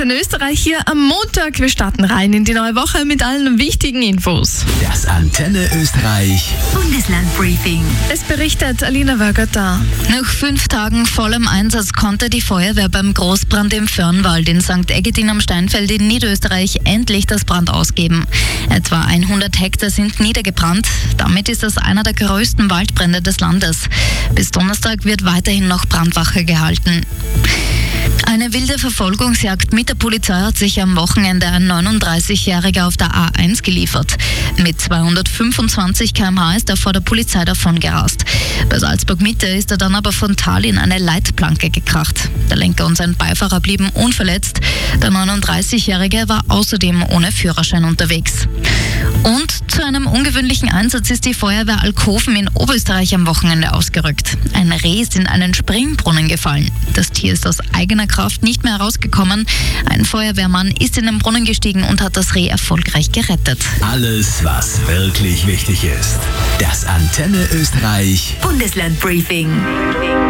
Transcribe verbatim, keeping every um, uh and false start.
Antenne Österreich hier am Montag. Wir starten rein in die neue Woche mit allen wichtigen Infos. Das Antenne Österreich Bundeslandbriefing. Es berichtet Alina Wörgötter. Nach fünf Tagen vollem Einsatz konnte die Feuerwehr beim Großbrand im Föhrnwald in Sankt Eggetin am Steinfeld in Niederösterreich endlich das Brand ausgeben. Etwa hundert Hektar sind niedergebrannt. Damit ist das einer der größten Waldbrände des Landes. Bis Donnerstag wird weiterhin noch Brandwache gehalten. Eine wilde Verfolgungsjagd mit der Polizei hat sich am Wochenende ein neununddreißigjähriger auf der A eins geliefert. Mit zweihundertfünfundzwanzig Kilometer pro Stunde ist er vor der Polizei davongerast. Bei Salzburg-Mitte ist er dann aber frontal in eine Leitplanke gekracht. Der Lenker und sein Beifahrer blieben unverletzt. Der neununddreißigjährige war außerdem ohne Führerschein unterwegs. Und zu einem ungewöhnlichen Einsatz ist die Feuerwehr Alkoven in Oberösterreich am Wochenende ausgerückt. Ein Reh ist in einen Springbrunnen gefallen. Das Tier ist aus eigener Kraft nicht mehr herausgekommen. Ein Feuerwehrmann ist in den Brunnen gestiegen und hat das Reh erfolgreich gerettet. Alles, was wirklich wichtig ist. Das Antenne Österreich Bundeslandbriefing.